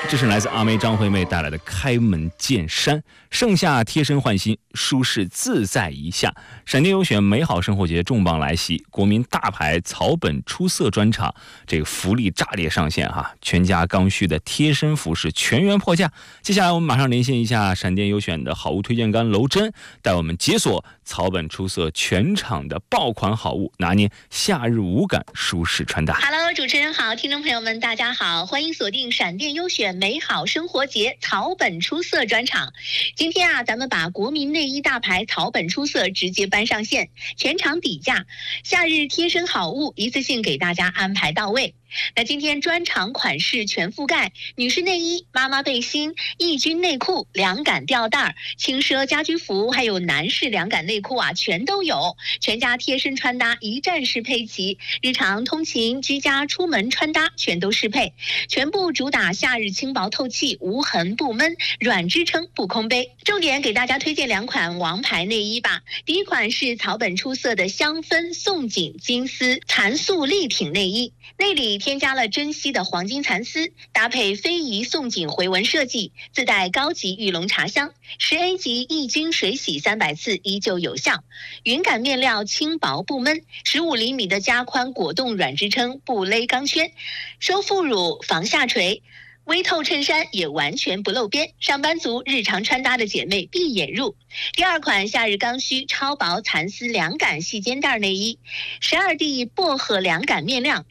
这是来自阿妹张惠妹带来的《开门见山》，盛夏贴身换新，舒适自在一夏。闪电优选美好生活节重磅来袭，国民大牌草本出色专场，这个福利炸裂上线哈！全家刚需的贴身服饰全员破价。接下来我们马上连线一下闪电优选的好物推荐官娄真，带我们解锁草本出色全场的爆款好物，拿捏夏日无感舒适穿搭。 Hello， 主持人好，听众朋友们大家好，欢迎锁定闪电优选美好生活节草本出色专场。今天啊，咱们把国民内衣大牌草本出色直接搬上线，全场底价，夏日贴身好物一次性给大家安排到位。那今天专场款式全覆盖，女士内衣、妈妈背心、抑菌内裤、凉感吊带、轻奢家居服，还有男士凉感内裤啊，全都有。全家贴身穿搭一站式配齐，日常通勤、居家、出门穿搭全都适配。全部主打夏日轻薄透气，无痕不闷，软支撑不空杯。重点给大家推荐2款王牌内衣吧。第一款是草本出色的香氛宋锦金丝蚕素立挺内衣，内里添加了珍稀的黄金蚕丝，搭配非遗宋锦回纹设计，自带高级玉龙茶香，10A 级抑菌水洗300次依旧有效。云感面料轻薄不闷，15厘米的加宽果冻软支撑，不勒钢圈，收腹乳防下垂。微透衬衫也完全不露边，上班族日常穿搭的姐妹闭眼入。第2款夏日刚需超薄蚕丝凉感细肩带内衣，12D 薄荷凉感面料，